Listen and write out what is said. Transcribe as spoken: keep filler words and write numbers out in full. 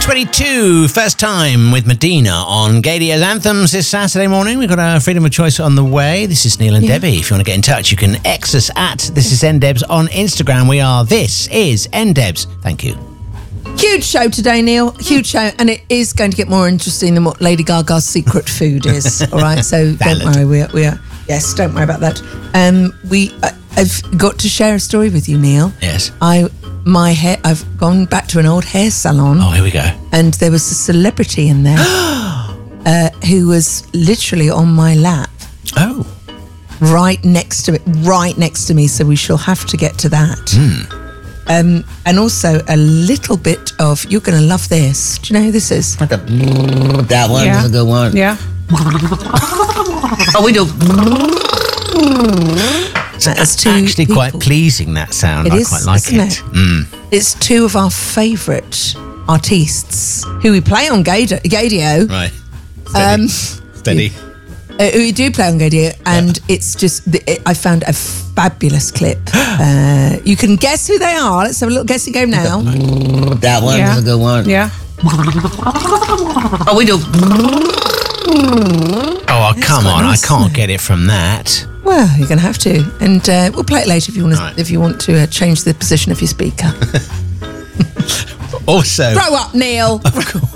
twenty-two, first time with Medina on Gadio's Anthems this Saturday morning. We've got our Freedom of Choice on the way. This is Neil and yeah. Debbie. If you want to get in touch, you can X us at This Is N Debs on Instagram. We are This Is N Debs. Thank you. Huge show today, Neil. Huge show, and it is going to get more interesting than what Lady Gaga's secret food is. All right, so don't worry. We are, we are. Yes, don't worry about that. Um, we. Uh, I've got to share a story with you, Neil. Yes. I. My hair, I've gone back to an old hair salon. Oh, here we go. And there was a celebrity in there uh, who was literally on my lap. Oh. Right next to it, right next to me. So we shall have to get to that. Mm. Um, and also a little bit of, you're going to love this. Do you know who this is? What the, that one yeah. is a good one. Yeah. Oh, we do. It's actually people. quite pleasing, that sound. It I is, quite like isn't it. it? Mm. It's two of our favourite artists who we play on Gadio. Gadio right. Steady. Um, Steady. Uh, who we do play on Gadio, and yeah. it's just, it, I found a fabulous clip. uh, you can guess who they are. Let's have a little guessing game now. That one yeah. is a good one. Yeah. Oh, we do. Oh, come on. Nice, I can't get it from that. Well, you're going to have to. And uh, we'll play it later if you want to, right. if you want to uh, change the position of your speaker. Also... Grow up, Neil. Of course.